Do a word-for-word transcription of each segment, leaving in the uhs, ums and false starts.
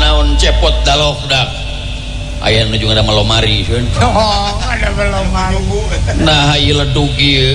naon cepot dalokdak aya nu juga ada melomari sun oh ada melomari nah ieu ledug ieu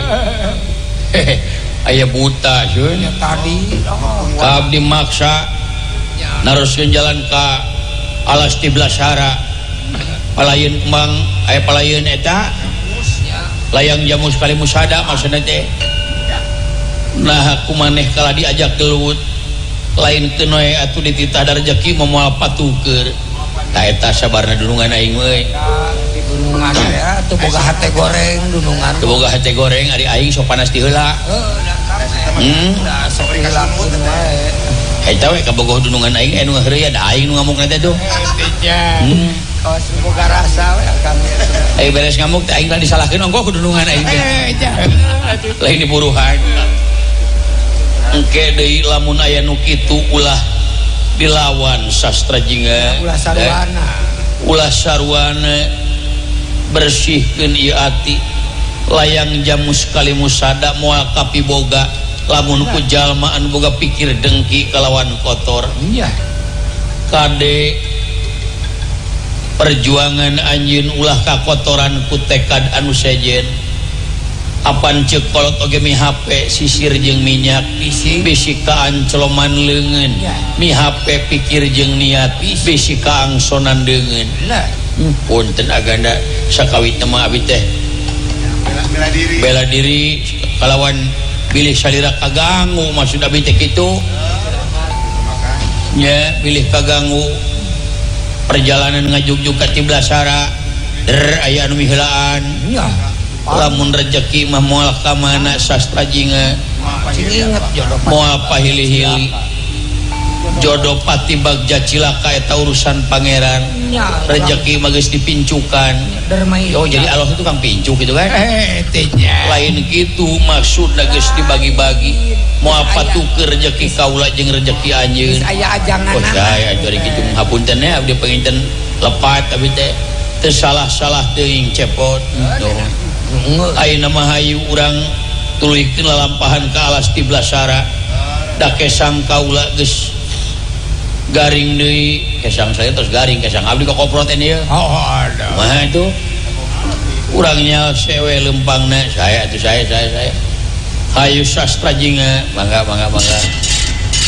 aya buta sun ya tadi ka abdi maksa naroskeun jalan ka alas tiblasara palayeun kembang aya palayeun eta layang jamu sekali musada maksudna teh nah kumaneh kala diajak gelut lain kenoe atuh dititah rezeki moal patuker ta eta sabarna dunungan aing we di gunungan ya teu boga hate goreng dunungan teu boga hate goreng ari aing sok panas ti heula hmm da sok hilang we eta we kabogoh dunungan aing anu ngaheureun da aing nu ngamuk teh tuh hmm kawas boga rasa we akang ai beres ngamuk teh aing tadi disalahkeun ongko ku dunungan aing teh lain diburuhan engke deui lamun aya nu kitu ulah dilawan sastra jingga ulah sarwana ulah sarwana bersihkeun ieu ati layang jamu sekali musada moal kapiboga lamun ku jalma anu boga pikir dengki kalawan kotor iya kade perjuangan anjeun ulah kakotoran ku tekad anu sejen apan ceuk kolot oge mi H P sisir jeung minyak bisi bisi ka ancloman leungeun mi H P pikir jeung niat bisi ka angsonan deungeun nah punten aganda sakawit mah abi teh bela diri bela diri kalawan bilih salira kaganggu maksud abi teh kitu nya bilih kaganggu perjalanan ngajugjug ka tiblasara der aya anu miheulaan nya lamun rezeki mah moal ka mana sastra jinga inget jodoh moal pahili-hili jodoh pati bagja cilaka eta urusan pangeran rezeki mah geus dipincukan oh jadi Allah itu kang pincuk gitu kan eh tehnya lain gitu maksudna geus dibagi-bagi moal patukeun rezeki kaula jeung rezeki anjeun aya ajangan oh saya jadi kitu hapunten ya abdi penginten lepat tapi teh teu salah-salah teuing cepot tuh ayeuna mah hayu urang tuluykeun lalampahan ka alas tiblasara da kesang kaula geus garing deui kesang saya terus garing kesang abdi ka koproten ieu oh ada mah itu urangnya sewe lempangna saya atuh saya saya saya hayu sastra jinga mangga mangga mangga